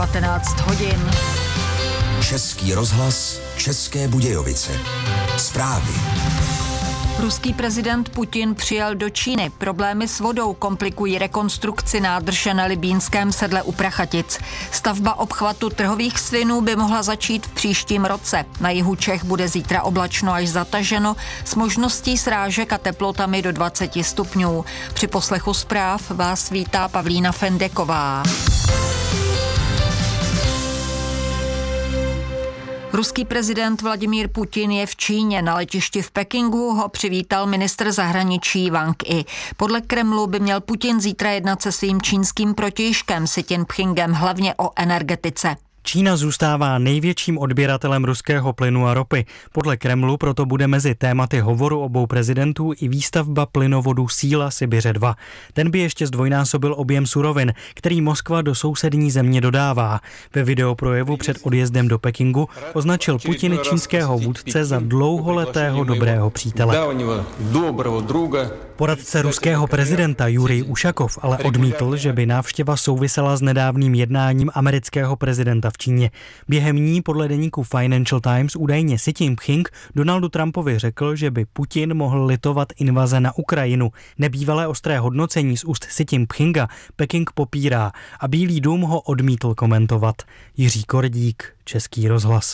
19 hodin. Český rozhlas, České Budějovice. Zprávy. Ruský prezident Putin přijel do Číny. Problémy s vodou komplikují rekonstrukci nádrže na Libínském sedle u Prachatic. Stavba obchvatu trhových svinů by mohla začít v příštím roce. Na jihu Čech bude zítra oblačno až zataženo s možností srážek a teplotami do 20 stupňů. Při poslechu zpráv vás vítá Pavlína Fendeková. Ruský prezident Vladimír Putin je v Číně. Na letišti v Pekingu ho přivítal ministr zahraničí Wang Yi. Podle Kremlu by měl Putin zítra jednat se svým čínským protějškem Xi Jinpingem hlavně o energetice. Čína zůstává největším odběratelem ruského plynu a ropy. Podle Kremlu proto bude mezi tématy hovoru obou prezidentů i výstavba plynovodu Síla Sibiře 2. Ten by ještě zdvojnásobil objem surovin, který Moskva do sousední země dodává. Ve videoprojevu před odjezdem do Pekingu označil Putin čínského vůdce za dlouholetého dobrého přítele. Poradce ruského prezidenta Jurij Ušakov ale odmítl, že by návštěva souvisela s nedávným jednáním amerického prezidenta v Číně. Během ní podle deníku Financial Times údajně Xi Jinping Donaldu Trumpovi řekl, že by Putin mohl litovat invaze na Ukrajinu. Nebývalé ostré hodnocení z úst Xi Jinpinga Peking popírá a Bílý dům ho odmítl komentovat. Jiří Kordík, Český rozhlas.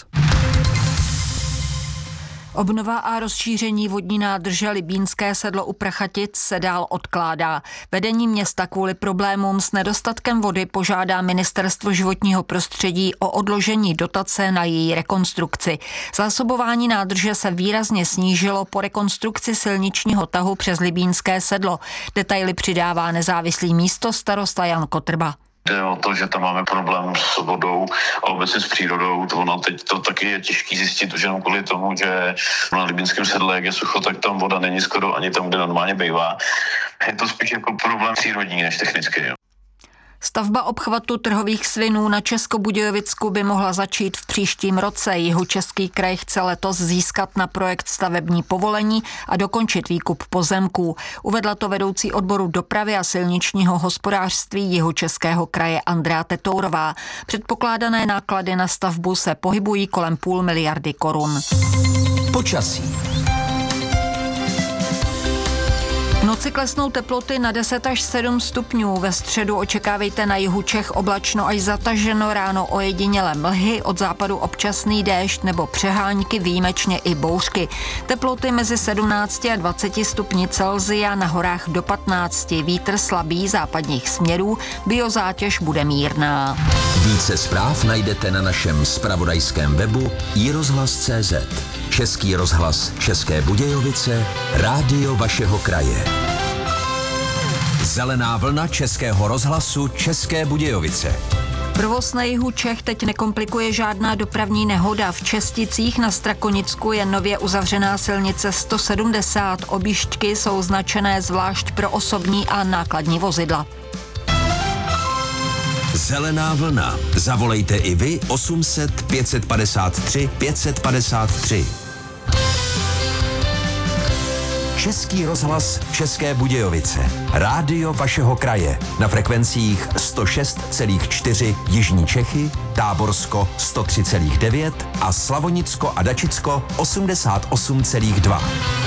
Obnova a rozšíření vodní nádrže Libínské sedlo u Prachatic se dál odkládá. Vedení města kvůli problémům s nedostatkem vody požádá Ministerstvo životního prostředí o odložení dotace na její rekonstrukci. Zásobování nádrže se výrazně snížilo po rekonstrukci silničního tahu přes Libínské sedlo. Detaily přidává nezávislý místostarosta Jan Kotrba. Jde o to, že tam máme problém s vodou a obecně s přírodou. Teď to taky je těžký zjistit, že jenom kvůli tomu, že na Libínském sedle, jak je sucho, tak tam voda není skoro ani tam, kde normálně bývá. Je to spíš jako problém přírodní než technický. Stavba obchvatu trhových svinů na Českobudějovicku by mohla začít v příštím roce. Jihočeský kraj chce letos získat na projekt stavební povolení a dokončit výkup pozemků. Uvedla to vedoucí odboru dopravy a silničního hospodářství Jihočeského kraje Andrea Tetourová. Předpokládané náklady na stavbu se pohybují kolem 0,5 miliardy korun. Počasí. V noci klesnou teploty na 10 až 7 stupňů. Ve středu očekávejte na jihu Čech oblačno až zataženo, ráno ojedinělé mlhy, od západu občasný déšť nebo přehánky, výjimečně i bouřky. Teploty mezi 17 a 20 stupni Celsia, na horách do 15, vítr slabý západních směrů, biozátěž bude mírná. Více zpráv najdete na našem zpravodajském webu iRozhlas.cz. Český rozhlas České Budějovice, rádio vašeho kraje. Zelená vlna Českého rozhlasu České Budějovice. Provoz na jihu Čech teď nekomplikuje žádná dopravní nehoda. V Česticích na Strakonicku je nově uzavřená silnice 170. Objížďky jsou značené zvlášť pro osobní a nákladní vozidla. Zelená vlna. Zavolejte i vy 800 553 553. Český rozhlas České Budějovice. Rádio vašeho kraje. Na frekvencích 106,4 Jižní Čechy, Táborsko 103,9 a Slavonicko a Dačicko 88,2.